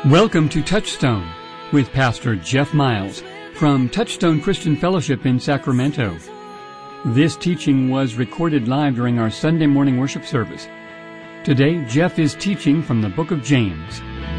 Welcome to Touchstone with Pastor Jeff Miles from Touchstone Christian Fellowship in Sacramento. This teaching was recorded live during our Sunday morning worship service. Today, Jeff is teaching from the book of James.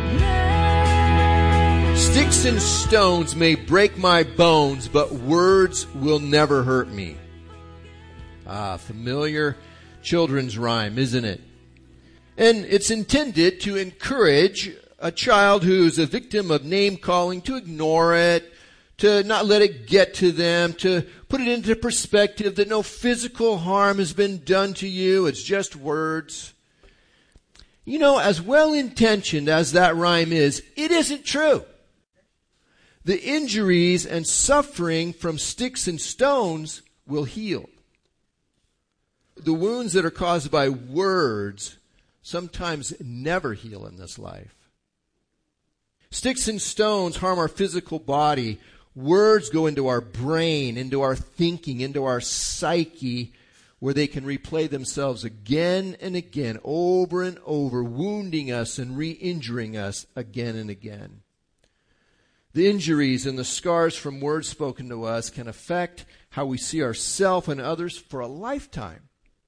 Sticks and stones may break my bones, but words will never hurt me. Familiar children's rhyme, isn't it? And it's intended to encourage a child who's a victim of name-calling to ignore it, to not let it get to them, to put it into perspective that no physical harm has been done to you. It's just words. You know, as well-intentioned as that rhyme is, it isn't true. The injuries and suffering from sticks and stones will heal. The wounds that are caused by words sometimes never heal in this life. Sticks and stones harm our physical body. Words go into our brain, into our thinking, into our psyche, where they can replay themselves again and again, over and over, wounding us and re-injuring us again and again. The injuries and the scars from words spoken to us can affect how we see ourselves and others for a lifetime.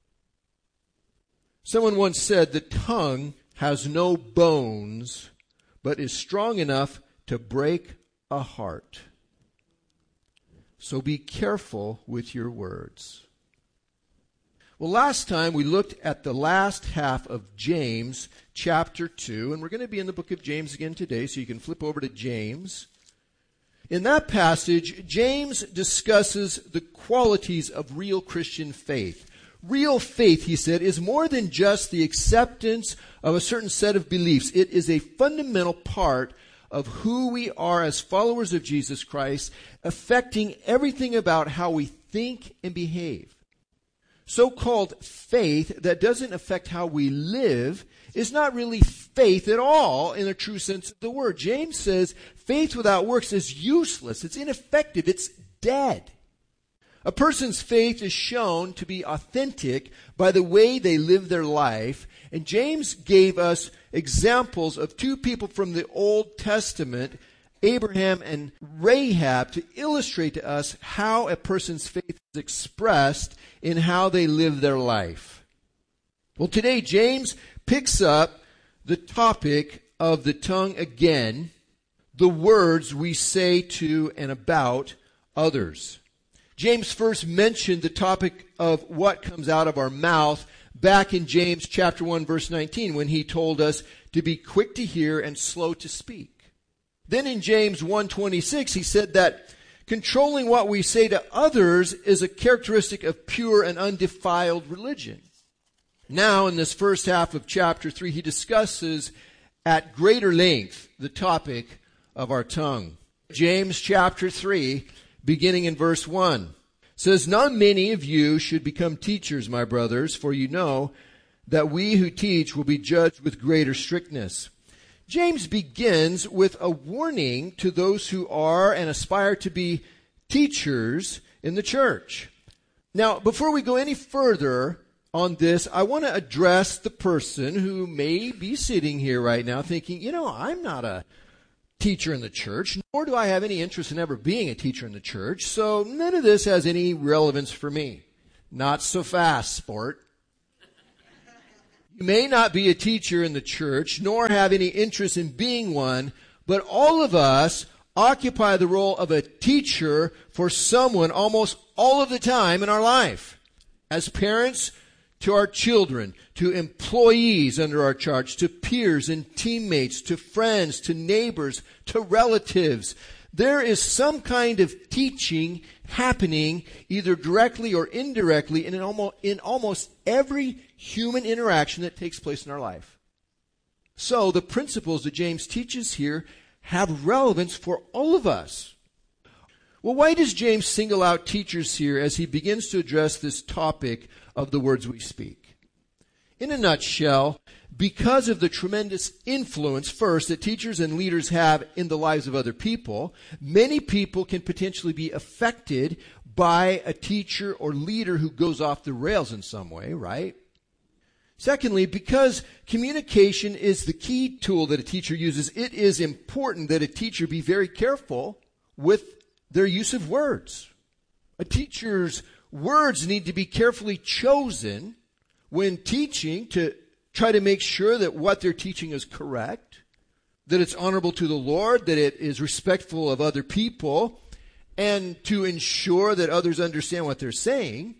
Someone once said, the tongue has no bones, but is strong enough to break a heart. So be careful with your words. Well, last time we looked at the last half of James chapter 2, and we're going to be in the book of James again today, so you can flip over to James. In that passage, James discusses the qualities of real Christian faith. Real faith, he said, is more than just the acceptance of a certain set of beliefs. It is a fundamental part of who we are as followers of Jesus Christ, affecting everything about how we think and behave. So-called faith that doesn't affect how we live is not really faith at all in the true sense of the word. James says faith without works is useless. It's ineffective. It's dead. A person's faith is shown to be authentic by the way they live their life. And James gave us examples of two people from the Old Testament, Abraham and Rahab, to illustrate to us how a person's faith is expressed in how they live their life. Well, today James picks up the topic of the tongue again, the words we say to and about others. James first mentioned the topic of what comes out of our mouth back in James chapter 1 verse 19 when he told us to be quick to hear and slow to speak. Then in James 1:26 he said that controlling what we say to others is a characteristic of pure and undefiled religion. Now in this first half of chapter 3 he discusses at greater length the topic of our tongue. James chapter 3 beginning in verse 1, says, not many of you should become teachers, my brothers, for you know that we who teach will be judged with greater strictness. James begins with a warning to those who are and aspire to be teachers in the church. Now, before we go any further on this, I want to address the person who may be sitting here right now thinking, I'm not a teacher in the church, nor do I have any interest in ever being a teacher in the church, so none of this has any relevance for me. Not so fast, sport. You may not be a teacher in the church, nor have any interest in being one, but all of us occupy the role of a teacher for someone almost all of the time in our life. As parents, to our children, to employees under our charge, to peers and teammates, to friends, to neighbors, to relatives. There is some kind of teaching happening either directly or indirectly in almost every human interaction that takes place in our life. So the principles that James teaches here have relevance for all of us. Well, why does James single out teachers here as he begins to address this topic of the words we speak? In a nutshell, because of the tremendous influence, first, that teachers and leaders have in the lives of other people, many people can potentially be affected by a teacher or leader who goes off the rails in some way, right? Secondly, because communication is the key tool that a teacher uses, it is important that a teacher be very careful with their use of words. A teacher's words need to be carefully chosen when teaching to try to make sure that what they're teaching is correct, that it's honorable to the Lord, that it is respectful of other people, and to ensure that others understand what they're saying.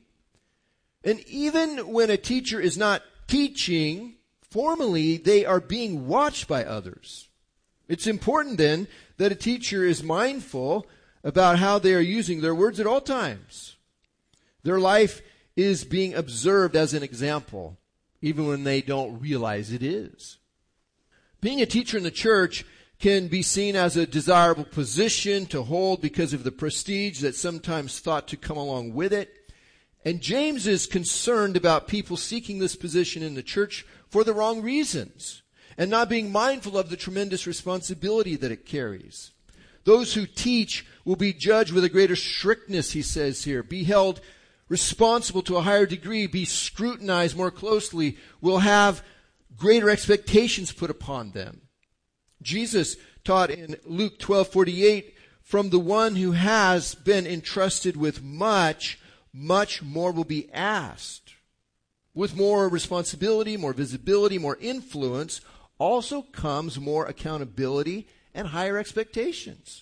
And even when a teacher is not teaching formally, they are being watched by others. It's important then that a teacher is mindful about how they are using their words at all times. Their life is being observed as an example, even when they don't realize it is. Being a teacher in the church can be seen as a desirable position to hold because of the prestige that's sometimes thought to come along with it. And James is concerned about people seeking this position in the church for the wrong reasons and not being mindful of the tremendous responsibility that it carries. Those who teach will be judged with a greater strictness, he says here, be held responsible to a higher degree, be scrutinized more closely, will have greater expectations put upon them. Jesus taught in Luke 12:48, from the one who has been entrusted with much, much more will be asked. With more responsibility, more visibility, more influence, also comes more accountability and higher expectations.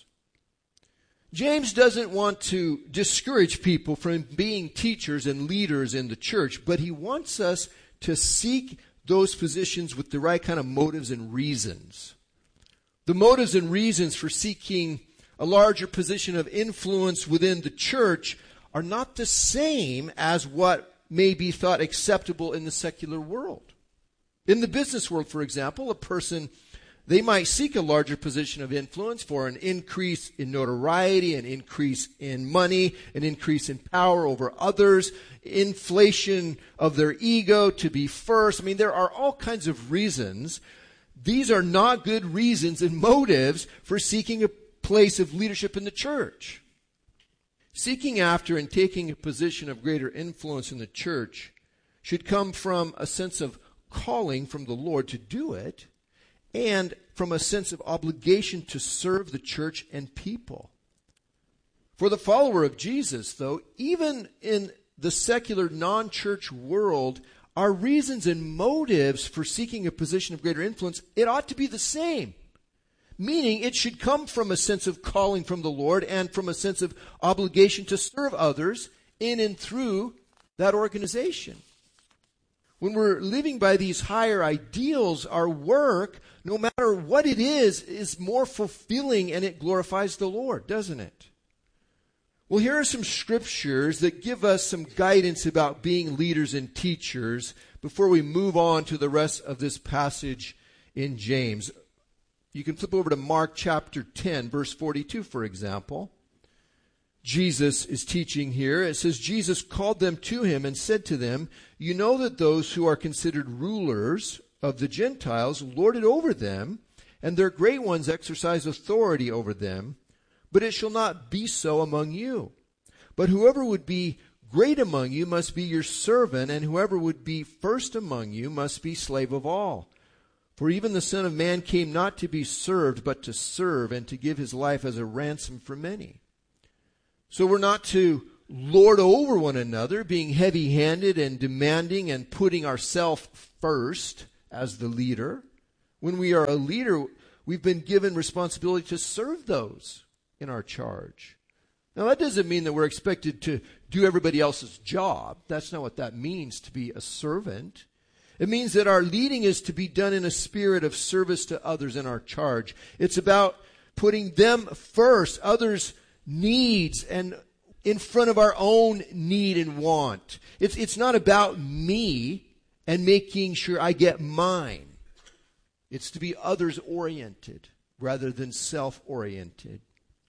James doesn't want to discourage people from being teachers and leaders in the church, but he wants us to seek those positions with the right kind of motives and reasons. The motives and reasons for seeking a larger position of influence within the church are not the same as what may be thought acceptable in the secular world. In the business world, for example, a person, they might seek a larger position of influence for an increase in notoriety, an increase in money, an increase in power over others, inflation of their ego to be first. I mean, there are all kinds of reasons. These are not good reasons and motives for seeking a place of leadership in the church. Seeking after and taking a position of greater influence in the church should come from a sense of calling from the Lord to do it, and from a sense of obligation to serve the church and people. For the follower of Jesus, though, even in the secular non-church world, our reasons and motives for seeking a position of greater influence, it ought to be the same. Meaning it should come from a sense of calling from the Lord and from a sense of obligation to serve others in and through that organization. When we're living by these higher ideals, our work, no matter what it is more fulfilling and it glorifies the Lord, doesn't it? Well, here are some scriptures that give us some guidance about being leaders and teachers before we move on to the rest of this passage in James. You can flip over to Mark chapter 10, verse 42, for example. Jesus is teaching here. It says, Jesus called them to him and said to them, you know that those who are considered rulers of the Gentiles lord it over them, and their great ones exercise authority over them. But it shall not be so among you. But whoever would be great among you must be your servant, and whoever would be first among you must be slave of all. For even the Son of Man came not to be served, but to serve, and to give his life as a ransom for many. So we're not to lord over one another, being heavy-handed and demanding and putting ourselves first as the leader. When we are a leader, we've been given responsibility to serve those in our charge. Now, that doesn't mean that we're expected to do everybody else's job. That's not what that means, to be a servant. It means that our leading is to be done in a spirit of service to others in our charge. It's about putting them first, others' needs, and in front of our own need and want. It's not about me and making sure I get mine. It's to be others-oriented rather than self-oriented.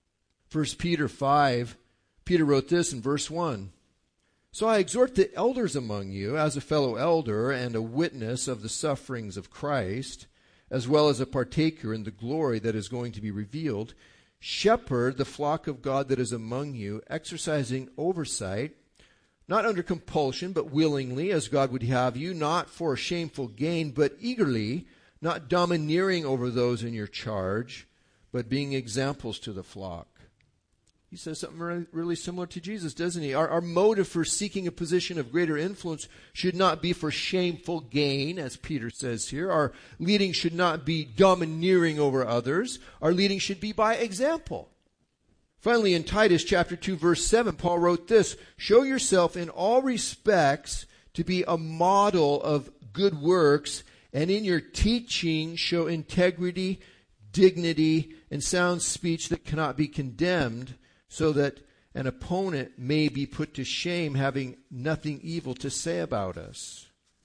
1 Peter 5, Peter wrote this in verse 1. So I exhort the elders among you, as a fellow elder and a witness of the sufferings of Christ, as well as a partaker in the glory that is going to be revealed, shepherd the flock of God that is among you, exercising oversight, not under compulsion, but willingly, as God would have you, not for shameful gain, but eagerly, not domineering over those in your charge, but being examples to the flock. He says something really similar to Jesus, doesn't he? Our motive for seeking a position of greater influence should not be for shameful gain, as Peter says here. Our leading should not be domineering over others. Our leading should be by example. Finally, in Titus chapter 2, verse 7, Paul wrote this, "Show yourself in all respects to be a model of good works, and in your teaching show integrity, dignity, and sound speech that cannot be condemned, so that an opponent may be put to shame, having nothing evil to say about us."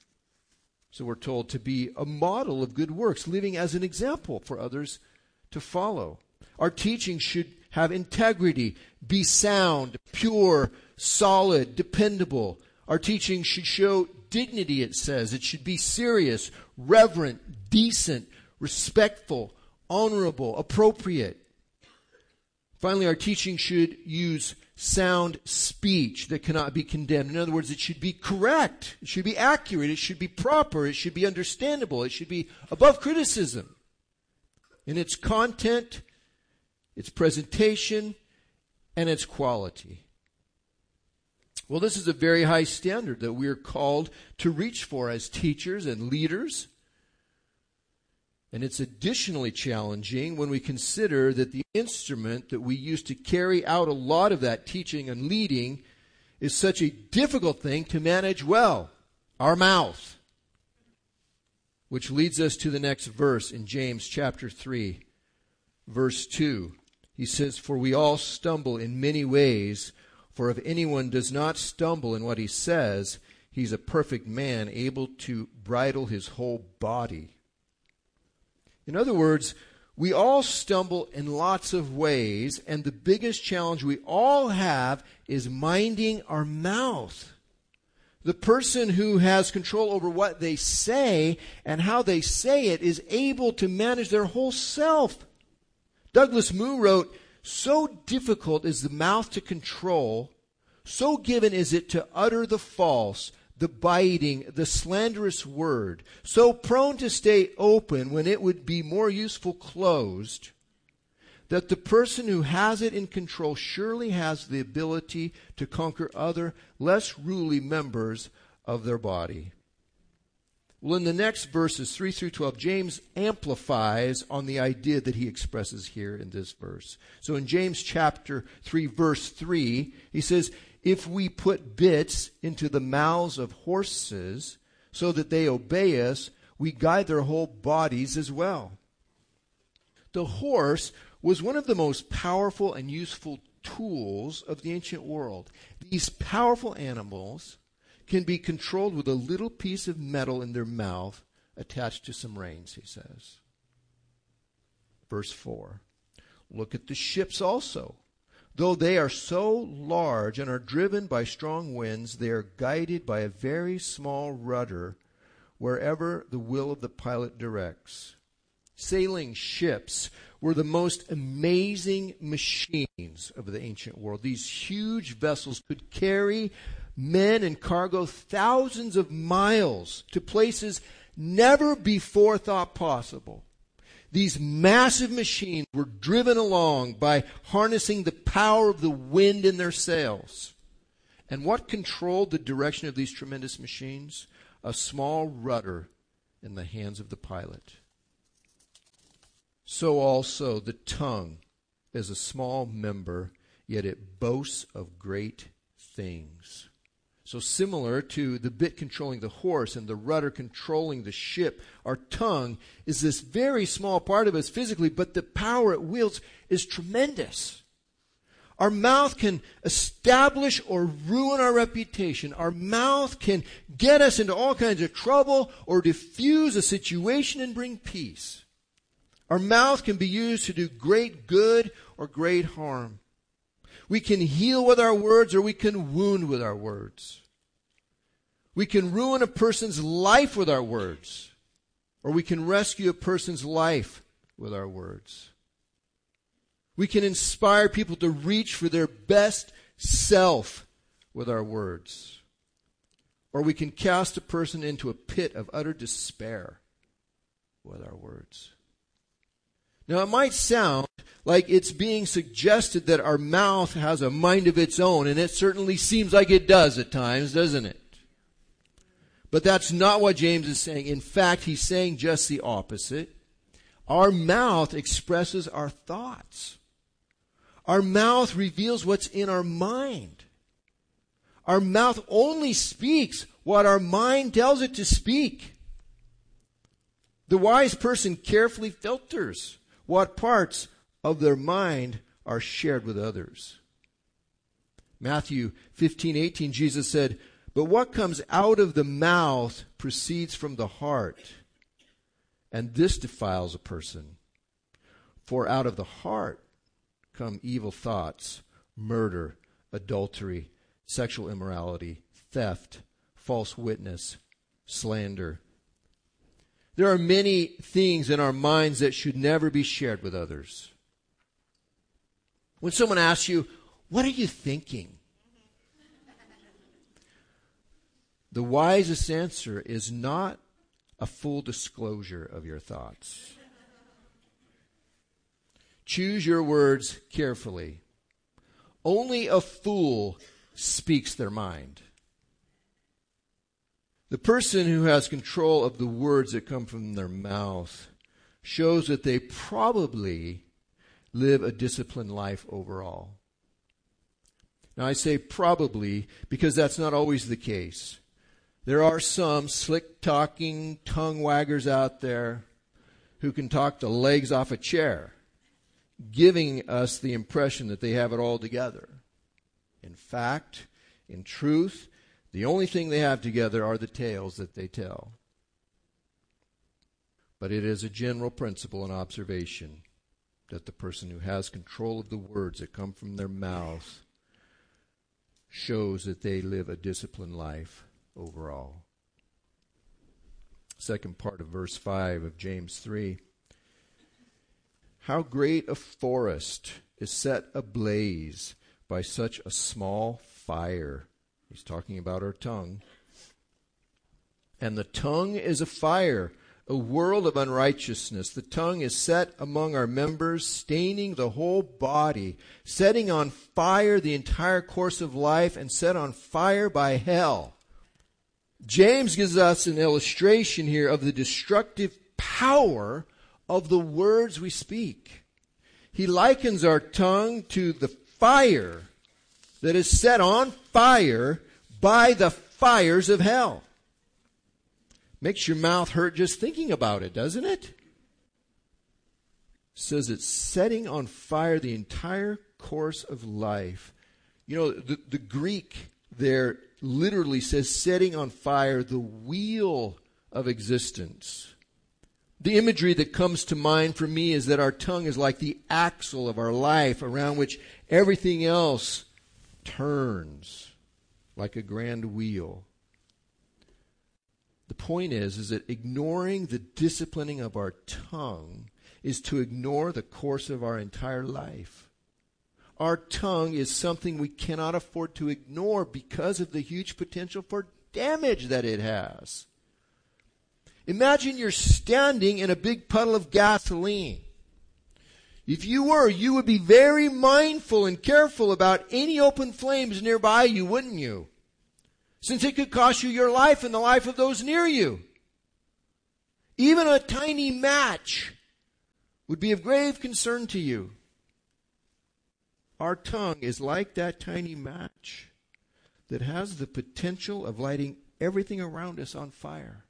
So we're told to be a model of good works, living as an example for others to follow. Our teaching should have integrity, be sound, pure, solid, dependable. Our teaching should show dignity, it says. It should be serious, reverent, decent, respectful, honorable, appropriate. Finally, our teaching should use sound speech that cannot be condemned. In other words, it should be correct. It should be accurate. It should be proper. It should be understandable. It should be above criticism in its content, its presentation, and its quality. Well, this is a very high standard that we are called to reach for as teachers and leaders. And it's additionally challenging when we consider that the instrument that we use to carry out a lot of that teaching and leading is such a difficult thing to manage well, our mouth. Which leads us to the next verse in James chapter 3, verse 2. He says, "For we all stumble in many ways, for if anyone does not stumble in what he says, he's a perfect man, able to bridle his whole body." In other words, we all stumble in lots of ways, and the biggest challenge we all have is minding our mouth. The person who has control over what they say and how they say it is able to manage their whole self. Douglas Moo wrote, "So difficult is the mouth to control, so given is it to utter the false, the biting, the slanderous word, so prone to stay open when it would be more useful closed, that the person who has it in control surely has the ability to conquer other, less ruly members of their body." Well, in the next verses, 3 through 12, James amplifies on the idea that he expresses here in this verse. So in James chapter 3, verse 3, he says, "If we put bits into the mouths of horses so that they obey us, we guide their whole bodies as well." The horse was one of the most powerful and useful tools of the ancient world. These powerful animals can be controlled with a little piece of metal in their mouth attached to some reins, he says. Verse 4, "Look at the ships also. Though they are so large and are driven by strong winds, they are guided by a very small rudder wherever the will of the pilot directs." Sailing ships were the most amazing machines of the ancient world. These huge vessels could carry men and cargo thousands of miles to places never before thought possible. These massive machines were driven along by harnessing the power of the wind in their sails. And what controlled the direction of these tremendous machines? A small rudder in the hands of the pilot. So also the tongue is a small member, yet it boasts of great things. So similar to the bit controlling the horse and the rudder controlling the ship, our tongue is this very small part of us physically, but the power it wields is tremendous. Our mouth can establish or ruin our reputation. Our mouth can get us into all kinds of trouble or diffuse a situation and bring peace. Our mouth can be used to do great good or great harm. We can heal with our words or we can wound with our words. We can ruin a person's life with our words, or we can rescue a person's life with our words. We can inspire people to reach for their best self with our words. Or we can cast a person into a pit of utter despair with our words. Now, it might sound like it's being suggested that our mouth has a mind of its own, and it certainly seems like it does at times, doesn't it? But that's not what James is saying. In fact, he's saying just the opposite. Our mouth expresses our thoughts. Our mouth reveals what's in our mind. Our mouth only speaks what our mind tells it to speak. The wise person carefully filters what parts of their mind are shared with others. Matthew 15:18, Jesus said, "But what comes out of the mouth proceeds from the heart, and this defiles a person. For out of the heart come evil thoughts, murder, adultery, sexual immorality, theft, false witness, slander." There are many things in our minds that should never be shared with others. When someone asks you, "What are you thinking?" the wisest answer is not a full disclosure of your thoughts. Choose your words carefully. Only a fool speaks their mind. The person who has control of the words that come from their mouth shows that they probably live a disciplined life overall. Now, I say probably because that's not always the case. There are some slick-talking tongue waggers out there who can talk the legs off a chair, giving us the impression that they have it all together. In fact, in truth, the only thing they have together are the tales that they tell. But it is a general principle and observation that the person who has control of the words that come from their mouth shows that they live a disciplined life overall. Second part of verse 5 of James 3. How great a forest is set ablaze by such a small fire. He's talking about our tongue. And the tongue is a fire, a world of unrighteousness. The tongue is set among our members, staining the whole body, setting on fire the entire course of life, and set on fire by hell. James gives us an illustration here of the destructive power of the words we speak. He likens our tongue to the fire that is set on fire by the fires of hell. Makes your mouth hurt just thinking about it, doesn't it? It says it's setting on fire the entire course of life. You know, the Greek there literally says setting on fire the wheel of existence. The imagery that comes to mind for me is that our tongue is like the axle of our life around which everything else turns like a grand wheel. The point is that ignoring the disciplining of our tongue is to ignore the course of our entire life. Our tongue is something we cannot afford to ignore because of the huge potential for damage that it has. Imagine you're standing in a big puddle of gasoline. If you were, you would be very mindful and careful about any open flames nearby you, wouldn't you? Since it could cost you your life and the life of those near you. Even a tiny match would be of grave concern to you. Our tongue is like that tiny match that has the potential of lighting everything around us on fire.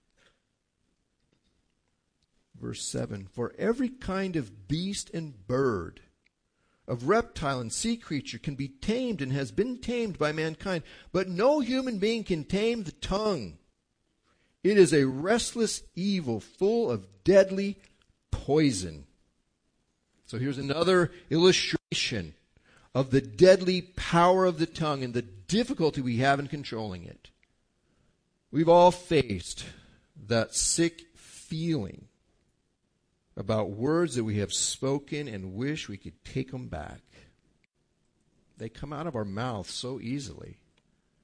Verse 7, for every kind of beast and bird, of reptile and sea creature can be tamed and has been tamed by mankind, but no human being can tame the tongue. It is a restless evil full of deadly poison. So here's another illustration of the deadly power of the tongue and the difficulty we have in controlling it. We've all faced that sick feeling about words that we have spoken and wish we could take them back. They come out of our mouth so easily.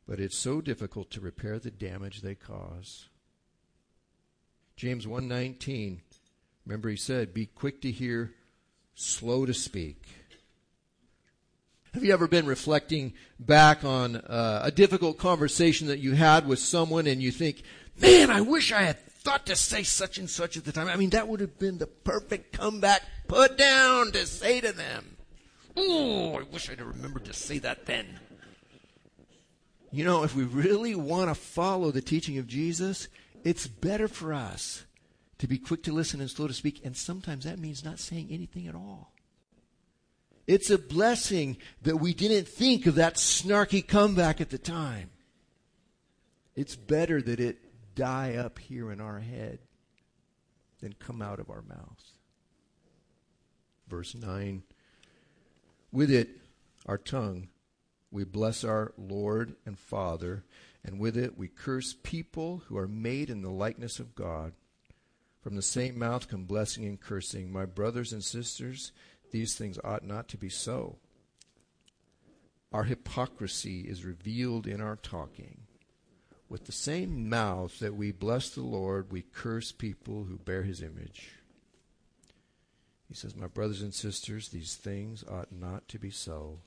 but it's so difficult to repair the damage they cause. James 1:19, remember he said, be quick to hear, slow to speak. Have you ever been reflecting back on a difficult conversation that you had with someone and you think, man, I wish I had thought to say such and such at the time. I mean, that would have been the perfect comeback put down to say to them. Oh, I wish I'd remembered to say that then. You know, if we really want to follow the teaching of Jesus, it's better for us to be quick to listen and slow to speak, and sometimes that means not saying anything at all. It's a blessing that we didn't think of that snarky comeback at the time. It's better that it die up here in our head than come out of our mouth. Verse 9, with it, our tongue, we bless our Lord and Father, and with it we curse people who are made in the likeness of God. From the same mouth come blessing and cursing. My brothers and sisters, these things ought not to be so. Our hypocrisy is revealed in our talking. With the same mouth that we bless the Lord, we curse people who bear his image. He says, my brothers and sisters, these things ought not to be so.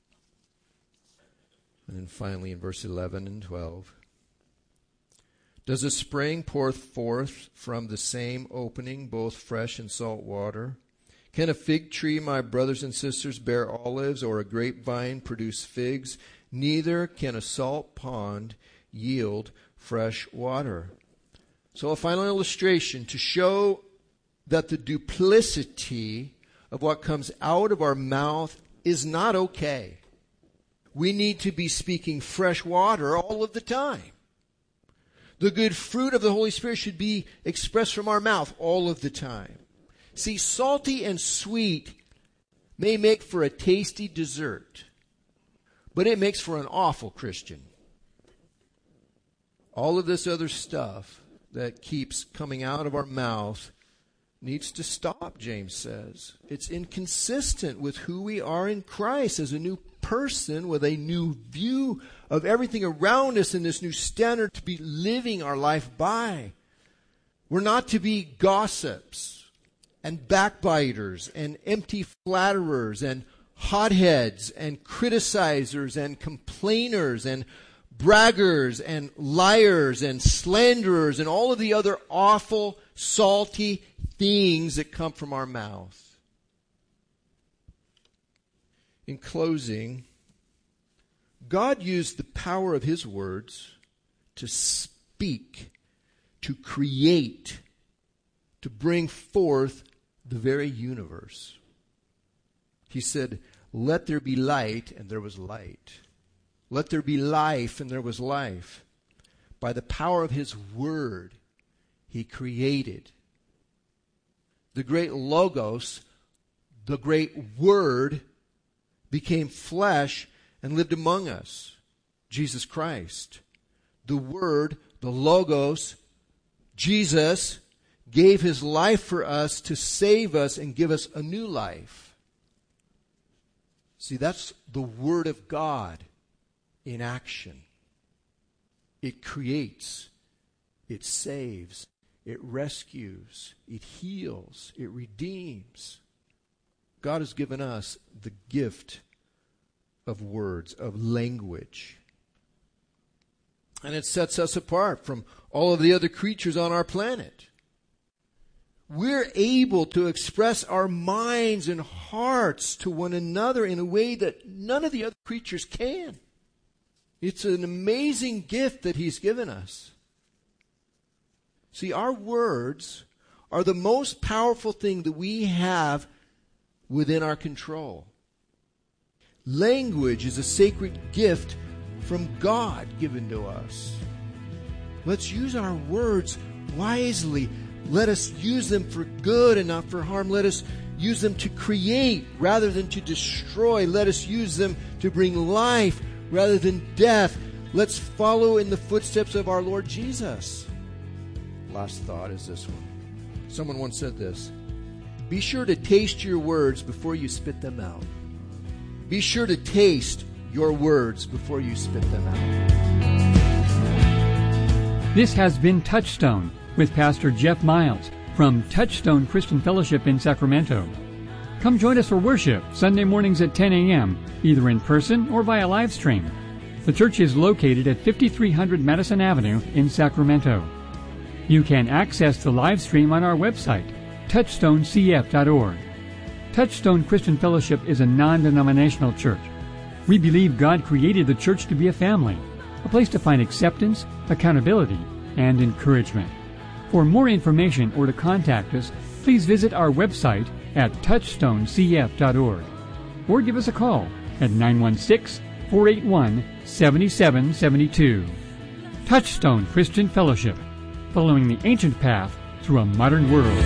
And then finally in verse 11 and 12, does a spring pour forth from the same opening both fresh and salt water? Can a fig tree, my brothers and sisters, bear olives, or a grapevine produce figs? Neither can a salt pond yield fresh water. So a final illustration to show that the duplicity of what comes out of our mouth is not okay. We need to be speaking fresh water all of the time. The good fruit of the Holy Spirit should be expressed from our mouth all of the time. See, salty and sweet may make for a tasty dessert, but it makes for an awful Christian. All of this other stuff that keeps coming out of our mouth needs to stop, James says. It's inconsistent with who we are in Christ as a new person with a new view of everything around us and this new standard to be living our life by. We're not to be gossips and backbiters and empty flatterers and hotheads and criticizers and complainers and braggers and liars and slanderers and all of the other awful, salty things that come from our mouth. In closing, God used the power of his words to speak, to create, to bring forth the very universe. He said, let there be light, and there was light. Let there be life, and there was life. By the power of his word, he created. The great Logos, the great Word, became flesh and lived among us. Jesus Christ. The Word, the Logos, Jesus, gave his life for us to save us and give us a new life. See, that's the Word of God in action. It creates, it saves, it rescues, it heals, it redeems. God has given us the gift of words, of language. And it sets us apart from all of the other creatures on our planet. We're able to express our minds and hearts to one another in a way that none of the other creatures can. It's an amazing gift that he's given us. See, our words are the most powerful thing that we have within our control. Language is a sacred gift from God given to us. Let's use our words wisely. Let us use them for good and not for harm. Let us use them to create rather than to destroy. Let us use them to bring life rather than death. Let's follow in the footsteps of our Lord Jesus. Last thought is this one. Someone once said this: be sure to taste your words before you spit them out. Be sure to taste your words before you spit them out. This has been Touchstone with Pastor Jeff Miles from Touchstone Christian Fellowship in Sacramento. Come join us for worship Sunday mornings at 10 a.m., either in person or via live stream. The church is located at 5300 Madison Avenue in Sacramento. You can access the live stream on our website, touchstonecf.org. Touchstone Christian Fellowship is a non-denominational church. We believe God created the church to be a family, a place to find acceptance, accountability, and encouragement. For more information or to contact us, please visit our website at touchstonecf.org or give us a call at 916-481-7772. Touchstone Christian Fellowship, following the ancient path through a modern world.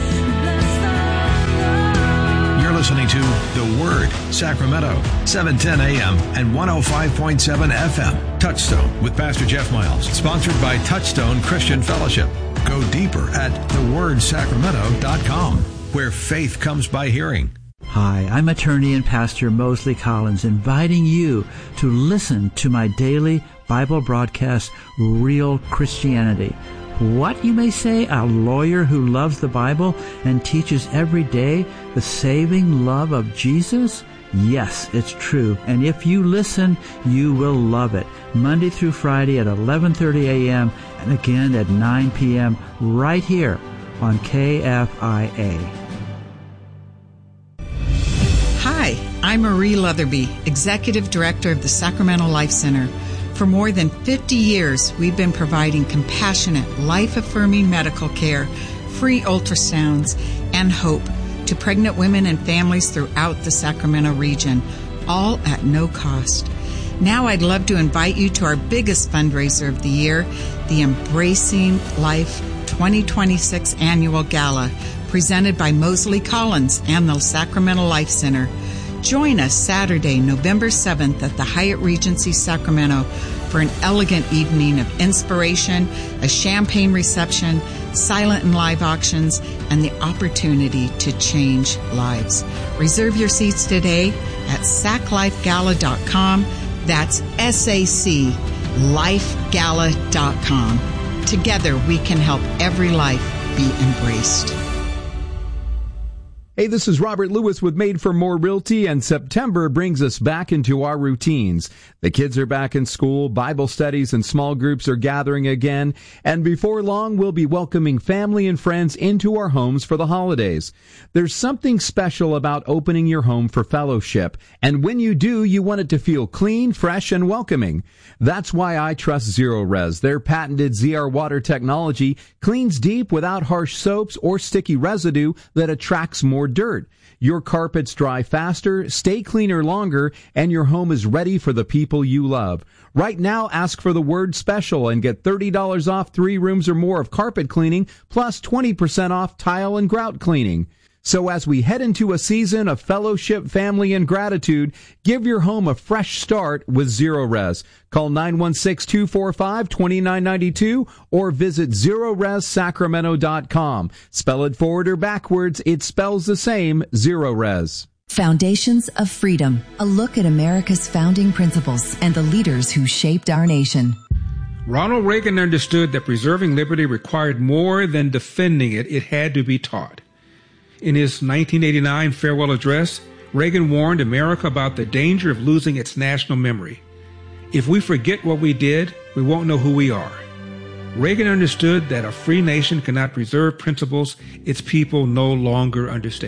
You're listening to The Word, Sacramento, 710 a.m. and 105.7 FM. Touchstone with Pastor Jeff Miles, sponsored by Touchstone Christian Fellowship. Go deeper at thewordsacramento.com, where faith comes by hearing. Hi, I'm attorney and pastor Mosley Collins, inviting you to listen to my daily Bible broadcast, Real Christianity. What, you may say, a lawyer who loves the Bible and teaches every day the saving love of Jesus? Yes, it's true. And if you listen, you will love it. Monday through Friday at 11:30 a.m. and again at 9 p.m. right here on KFIA. Hi, I'm Marie Leatherby, Executive Director of the Sacramento Life Center. For more than 50 years, we've been providing compassionate, life-affirming medical care, free ultrasounds, and hope to pregnant women and families throughout the Sacramento region, all at no cost. Now I'd love to invite you to our biggest fundraiser of the year, the Embracing Life 2026 Annual Gala, presented by Mosley Collins and the Sacramento Life Center. Join us Saturday, November 7th at the Hyatt Regency Sacramento for an elegant evening of inspiration, a champagne reception, silent and live auctions, and the opportunity to change lives. Reserve your seats today at saclifegala.com. That's SACLifegala.com. Together we can help every life be embraced. Hey, this is Robert Lewis with Made for More Realty, and September brings us back into our routines. The kids are back in school, Bible studies and small groups are gathering again, and before long we'll be welcoming family and friends into our homes for the holidays. There's something special about opening your home for fellowship, and when you do, you want it to feel clean, fresh, and welcoming. That's why I trust Zerorez. Their patented ZR water technology cleans deep without harsh soaps or sticky residue that attracts more dirt. Your carpets dry faster, stay cleaner longer, and your home is ready for the people you love. Right now, ask for the word special and get $30 off 3 rooms or more of carpet cleaning, plus 20% off tile and grout cleaning. So as we head into a season of fellowship, family, and gratitude, give your home a fresh start with Zerorez. Call 916-245-2992 or visit ZerorezSacramento.com. Spell it forward or backwards, it spells the same, Zerorez. Foundations of Freedom, a look at America's founding principles and the leaders who shaped our nation. Ronald Reagan understood that preserving liberty required more than defending it. It had to be taught. In his 1989 farewell address, Reagan warned America about the danger of losing its national memory. If we forget what we did, we won't know who we are. Reagan understood that a free nation cannot preserve principles its people no longer understand.